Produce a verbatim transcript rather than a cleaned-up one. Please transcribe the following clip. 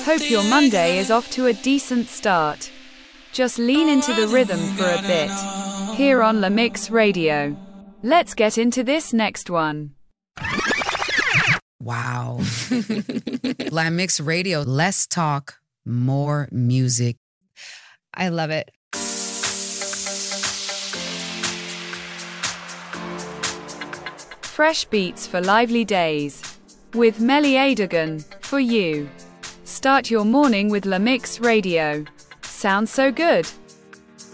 Hope your Monday is off to a decent start. Just lean into the rhythm for a bit. Here on La Mix Radio. Let's get into this next one. Wow. La Mix Radio. Less talk, more music. I love it. Fresh beats for lively days. With Melly Adegan, for you. Start your morning with La Mix Radio. Sounds so good.